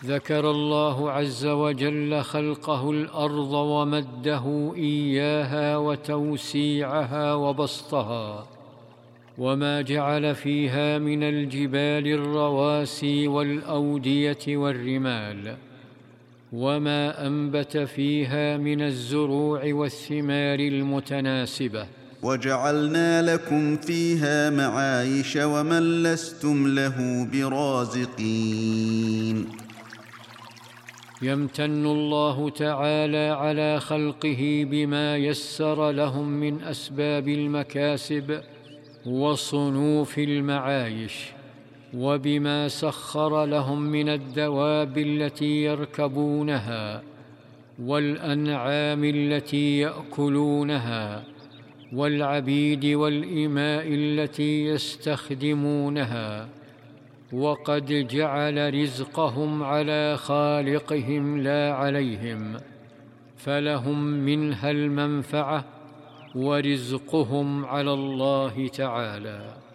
ذكر الله عز وجل خلقه الأرض ومده إياها وتوسيعها وبسطها، وما جعل فيها من الجبال الرواسي والأودية والرمال، وما أنبت فيها من الزروع والثمار المتناسبة. وجعلنا لكم فيها معايش ومن لستم له برازقين. يمتن الله تعالى على خلقه بما يسر لهم من أسباب المكاسب وصنوف المعايش، وبما سخر لهم من الدواب التي يركبونها والأنعام التي يأكلونها والعبيد والإماء التي يستخدمونها، وقد جعل رزقهم على خالقهم لا عليهم، فلهم منها المنفعة ورزقهم على الله تعالى.